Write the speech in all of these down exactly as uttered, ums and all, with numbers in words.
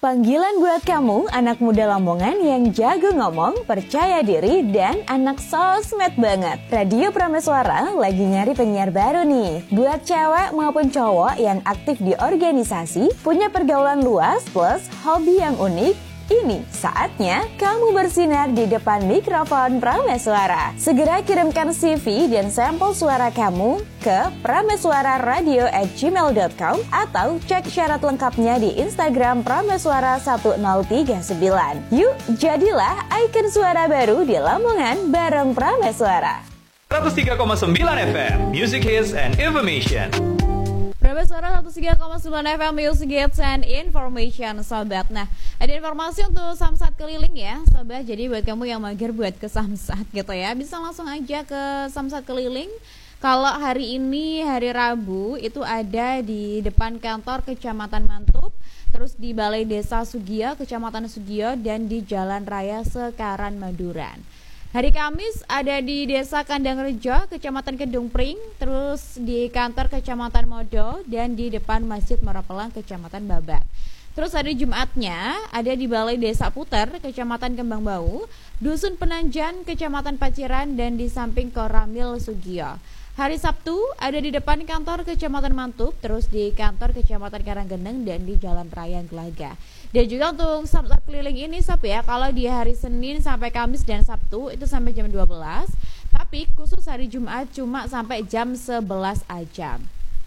Panggilan buat kamu, anak muda Lamongan yang jago ngomong, percaya diri, dan anak sosmed banget. Radio Prameswara lagi nyari penyiar baru nih. Buat cewek maupun cowok yang aktif di organisasi, punya pergaulan luas plus hobi yang unik, ini saatnya kamu bersinar di depan mikrofon Prameswara. Segera kirimkan C V dan sampel suara kamu ke prameswararadio at gmail dot com atau cek syarat lengkapnya di Instagram Prameswara satu nol tiga sembilan. Yuk, jadilah ikon suara baru di Lamongan bareng Prameswara. seratus tiga koma sembilan F M, Music Hits and Information. Prameswara seratus tiga koma sembilan F M, Music Hits and Information, sobat. Nah, ada informasi untuk samsat keliling ya, sobat. Jadi buat kamu yang mager buat ke samsat gitu ya, bisa langsung aja ke samsat keliling. Kalau hari ini hari Rabu itu ada di depan kantor Kecamatan Mantup, terus di Balai Desa Sugio, Kecamatan Sugio, dan di Jalan Raya Sekaran Maduran. Hari Kamis ada di Desa Kandangrejo, Kecamatan Kedung Pring, terus di kantor Kecamatan Modo, dan di depan Masjid Merapelang, Kecamatan Babat. Terus hari Jumatnya ada di Balai Desa Puter, Kecamatan Kembang Bau, Dusun Penanjan, Kecamatan Paciran, dan di samping Koramil Sugio. Hari Sabtu ada di depan kantor Kecamatan Mantup, terus di kantor Kecamatan Karanggeneng, dan di Jalan Raya Gelaga. Dan juga untuk samsat keliling ini sob ya, kalau di hari Senin sampai Kamis dan Sabtu itu sampai jam dua belas, tapi khusus hari Jumat cuma sampai jam sebelas aja.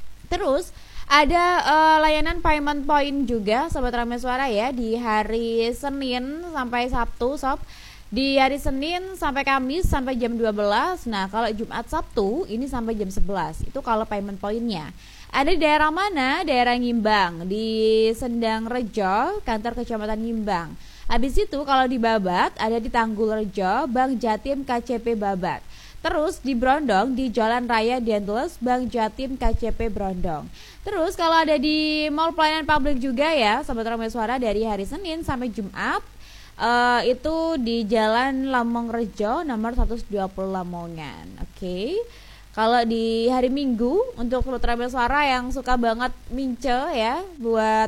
Terus ada uh, layanan payment point juga sobat Prameswara ya, di hari Senin sampai Sabtu sob. Di hari Senin sampai Kamis sampai jam dua belas. Nah, kalau Jumat Sabtu ini sampai jam sebelas. Itu kalau payment point-nya. Ada di daerah mana? Daerah Ngimbang, di Sendang Rejo, kantor Kecamatan Ngimbang. Habis itu kalau di Babat ada di Tanggul Rejo, Bank Jatim K C P Babat. Terus di Brondong di Jalan Raya Dendles, Bank Jatim K C P Brondong. Terus kalau ada di Mall Pelayanan Publik juga ya, sobat Prameswara, dari hari Senin sampai Jumat. Uh, itu di Jalan Lamong Rejo nomor seratus dua puluh Lamongan. Oke. Okay. Kalau di hari Minggu untuk Prameswara yang suka banget mince ya buat